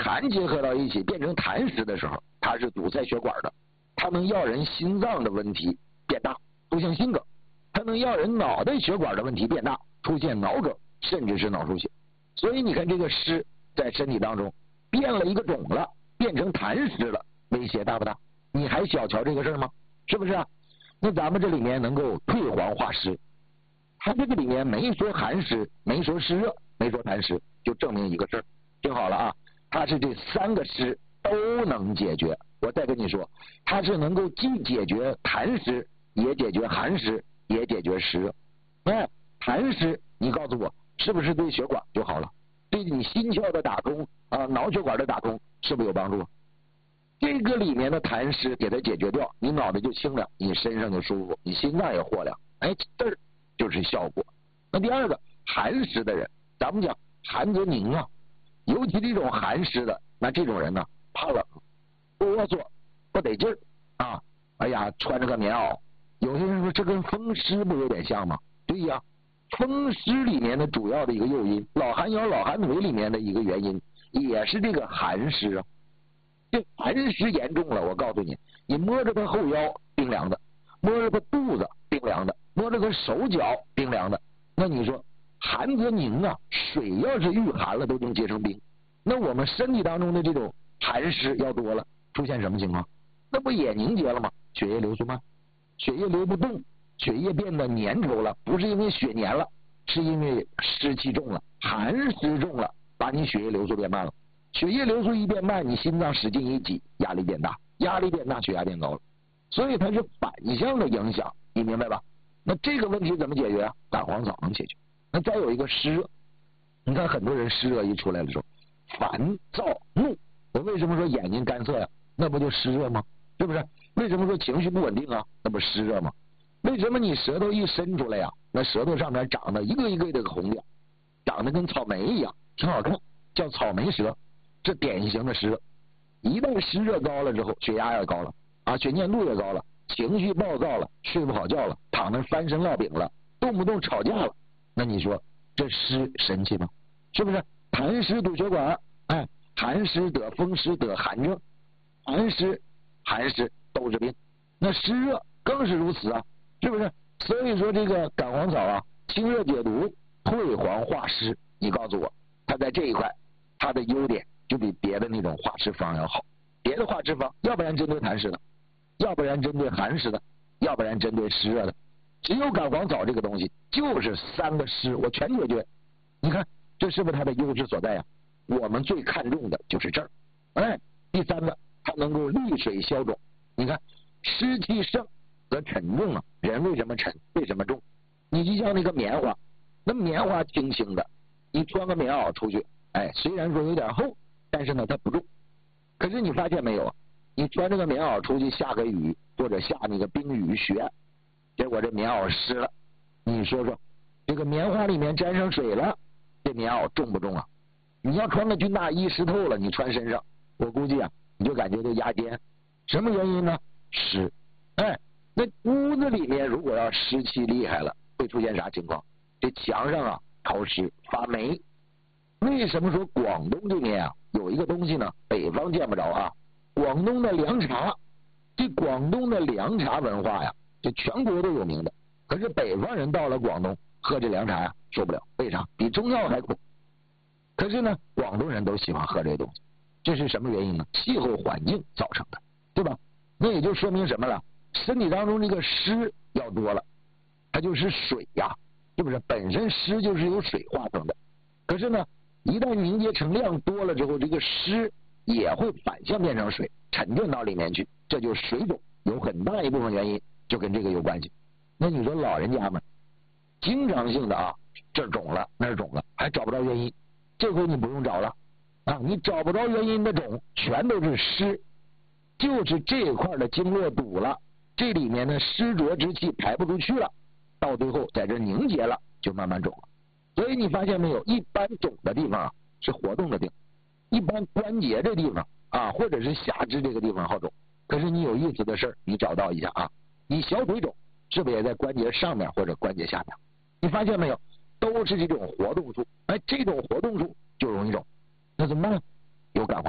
痰结合到一起变成痰湿的时候，它是堵塞血管的，它能要人心脏的问题变大，出现心梗；它能要人脑袋血管的问题变大，出现脑梗，甚至是脑出血。所以你看这个湿在身体当中变了一个种了，变成痰湿了，威胁大不大？你还小瞧这个事儿吗？是不是啊？那咱们这里面能够退黄化湿，它这个里面没说寒湿，没说湿热，没说痰湿，就证明一个事儿，听好了啊，它是这三个湿都能解决。我再跟你说，它是能够既解决痰湿，也解决寒湿，也解决湿热。痰湿你告诉我是不是对血管就好了？对你心窍的打通啊，脑血管的打通是不是有帮助？这个里面的痰湿给它解决掉，你脑袋就清凉，你身上就舒服，你心脏也豁亮，这儿就是效果。那第二个，寒湿的人，咱们讲寒则凝啊，尤其这种寒湿的，那这种人呢，怕冷，哆嗦，不得劲儿啊，哎呀，穿着个棉袄。有些人说这跟风湿不有点像吗？对呀，风湿里面的主要的一个诱因，老寒腰、老寒腿里面的一个原因，也是这个寒湿啊。这寒湿严重了，我告诉你，你摸着他后腰冰凉的，摸着他肚子冰凉的，摸着他手脚冰凉的，那你说寒则凝啊，水要是遇寒了都能结成冰。那我们身体当中的这种寒湿要多了，出现什么情况？那不也凝结了吗？血液流速慢，血液流不动，血液变得粘稠了，不是因为血粘了，是因为湿气重了，寒湿重了，把你血液流速变慢了。血液流速一变慢，你心脏使劲一挤，压力变大，压力变大，血压变高了，所以它是反向的影响，你明白吧？那这个问题怎么解决啊？蛋黄草能解决。那再有一个湿热，你看很多人湿热一出来的时候，烦躁怒，我为什么说眼睛干涩呀？那不就湿热吗？是不是？为什么说情绪不稳定啊？那不湿热吗？为什么你舌头一伸出来呀，那舌头上面长得一个一个的红点，长得跟草莓一样，挺好看，叫草莓舌。这典型的湿热，一旦湿热高了之后，血压也高了啊，血粘度也高了，情绪暴躁了，睡不好觉了，躺那翻身烙饼了，动不动吵架了，那你说这湿神奇吗？是不是？痰湿堵血管，寒湿得风湿得寒症，寒湿都是病，那湿热更是如此啊，是不是？所以说这个感黄草啊，清热解毒，退黄化湿，你告诉我，它在这一块它的优点就比别的那种化湿方要好。别的化湿方要不然针对痰湿的，要不然针对寒湿的，要不然针对湿热的，只有感黄草这个东西就是三个湿我全解决。你看这是不是它的优势所在呀？我们最看重的就是这儿。第三个，它能够利水消肿。你看湿气盛则沉重啊，人为什么沉？为什么重？你就像那个棉花，那棉花轻轻的，你穿个棉袄出去，虽然说有点厚，但是呢它不重。可是你发现没有，你穿这个棉袄出去下个雨，或者下那个冰雨雪，结果这棉袄湿了，你说说这个棉花里面沾上水了，这棉袄重不重啊？你要穿个军大衣湿透了，你穿身上，我估计啊你就感觉都压肩。什么原因呢？湿。那屋子里面如果要湿气厉害了，会出现啥情况？这墙上啊潮湿发霉。为什么说广东这边啊有一个东西呢，北方见不着啊？广东的凉茶。这广东的凉茶文化呀，这全国都有名的。可是北方人到了广东喝这凉茶呀，受不了。为啥？比中药还苦。可是呢，广东人都喜欢喝这东西，这是什么原因呢？气候环境造成的，对吧？那也就说明什么了？身体当中这个湿要多了，它就是水呀，是不是？本身湿就是由水化成的。可是呢，一旦凝结成量多了之后，这个湿也会反向变成水，沉淀到里面去，这就是水肿。有很大一部分原因就跟这个有关系。那你说老人家们经常性的啊，这儿肿了那儿肿了，还找不着原因，这回你不用找了啊，你找不着原因的肿全都是湿，就是这一块的经络堵了，这里面的湿浊之气排不出去了，到最后在这凝结了，就慢慢肿了。所以你发现没有，一般肿的地方啊是活动的地方，一般关节这地方啊，或者是下肢这个地方好肿。可是你有意思的事儿，你找到一下啊，你小腿肿是不是也在关节上面或者关节下面？你发现没有，都是这种活动处，这种活动处就容易肿。那怎么办？有感